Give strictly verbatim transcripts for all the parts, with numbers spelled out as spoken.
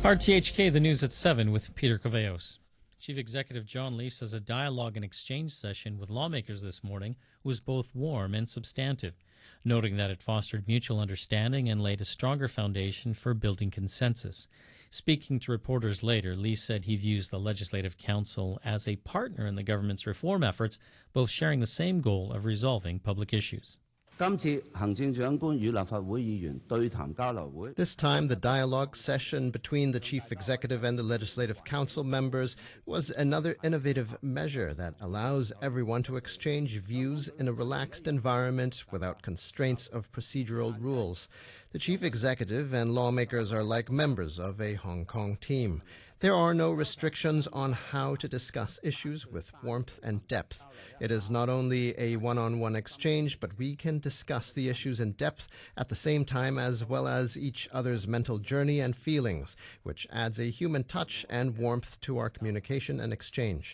R T H K, the news at seven with Peter Coveos. Chief Executive John Lee says a dialogue and exchange session with lawmakers this morning was both warm and substantive, noting that it fostered mutual understanding and laid a stronger foundation for building consensus. Speaking to reporters later, Lee said he views the Legislative Council as a partner in the government's reform efforts, both sharing the same goal of resolving public issues. This time, the dialogue session between the Chief Executive and the Legislative Council members was another innovative measure that allows everyone to exchange views in a relaxed environment without constraints of procedural rules. The Chief Executive and lawmakers are like members of a Hong Kong team. There are no restrictions on how to discuss issues with warmth and depth. It is not only a one-on-one exchange, but we can discuss the issues in depth at the same time as well as each other's mental journey and feelings, which adds a human touch and warmth to our communication and exchange.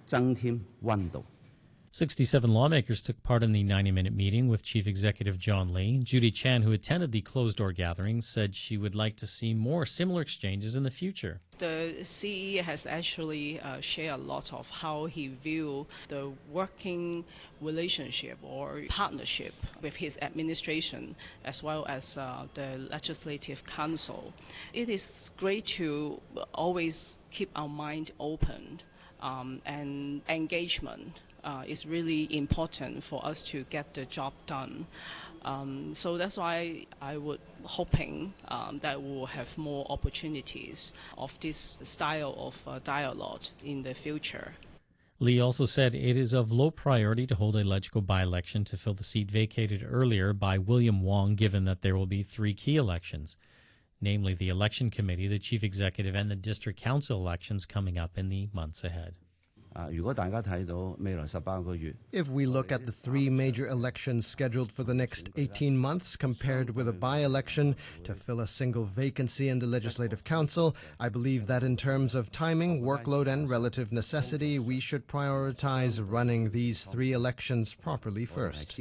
sixty-seven lawmakers took part in the ninety-minute meeting with Chief Executive John Lee. Judy Chan, who attended the closed-door gathering, said she would like to see more similar exchanges in the future. The C E has actually uh, shared a lot of how he views the working relationship or partnership with his administration as well as uh, the Legislative Council. It is great to always keep our mind open um, and engagement. Uh, is really important for us to get the job done. Um, so that's why I would hoping um, that we'll have more opportunities of this style of uh, dialogue in the future. Lee also said it is of low priority to hold a LegCo by-election to fill the seat vacated earlier by William Wong, given that there will be three key elections, namely the Election Committee, the Chief Executive, and the District Council elections coming up in the months ahead. If we look at the three major elections scheduled for the next eighteen months compared with a by-election to fill a single vacancy in the Legislative Council, I believe that in terms of timing, workload, and relative necessity, we should prioritize running these three elections properly first.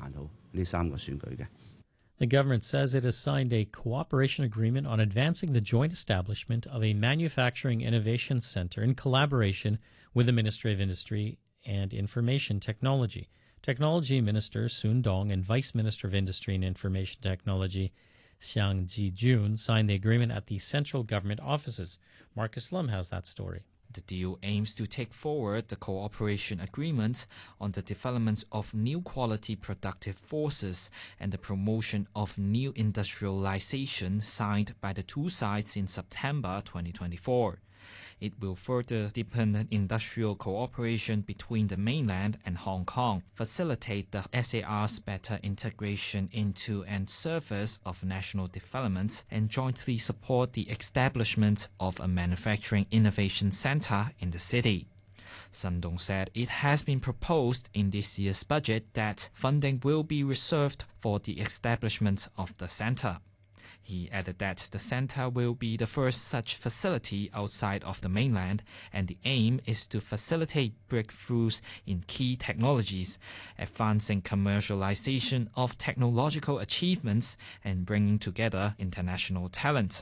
The government says it has signed a cooperation agreement on advancing the joint establishment of a manufacturing innovation center in collaboration with the Ministry of Industry and Information Technology. Technology Minister Sun Dong and Vice Minister of Industry and Information Technology Xiang Ji-jun signed the agreement at the central government offices. Marcus Lum has that story. The deal aims to take forward the cooperation agreement on the development of new quality productive forces and the promotion of new industrialization signed by the two sides in September twenty twenty-four. It will further deepen industrial cooperation between the mainland and Hong Kong, facilitate the S A R's better integration into and service of national development, and jointly support the establishment of a manufacturing innovation center in the city. Sun Dong said it has been proposed in this year's budget that funding will be reserved for the establishment of the center. He added that the center will be the first such facility outside of the mainland, and the aim is to facilitate breakthroughs in key technologies, advancing commercialization of technological achievements, and bringing together international talent.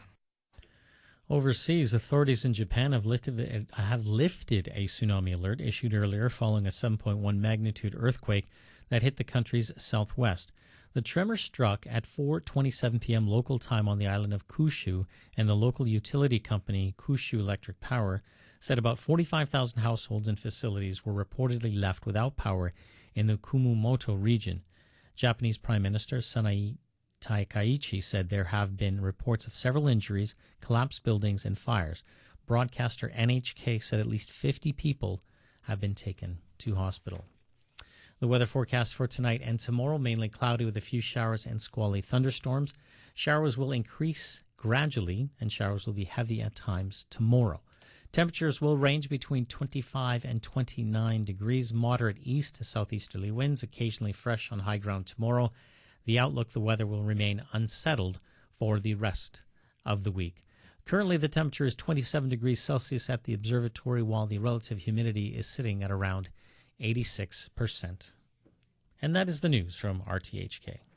Overseas, authorities in Japan have lifted, have lifted a tsunami alert issued earlier following a seven point one magnitude earthquake that hit the country's southwest. The tremor struck at four twenty-seven p.m. local time on the island of Kyushu, and the local utility company Kyushu Electric Power said about forty-five thousand households and facilities were reportedly left without power in the Kumamoto region. Japanese Prime Minister Sanae Takaichi said there have been reports of several injuries, collapsed buildings, and fires. Broadcaster N H K said at least fifty people have been taken to hospital. The weather forecast for tonight and tomorrow, mainly cloudy with a few showers and squally thunderstorms. Showers will increase gradually, and showers will be heavy at times tomorrow. Temperatures will range between twenty-five and twenty-nine degrees, moderate east to southeasterly winds, occasionally fresh on high ground tomorrow. The outlook, the weather will remain unsettled for the rest of the week. Currently, the temperature is twenty-seven degrees Celsius at the observatory, while the relative humidity is sitting at around eighty-six percent. And that is the news from R T H K.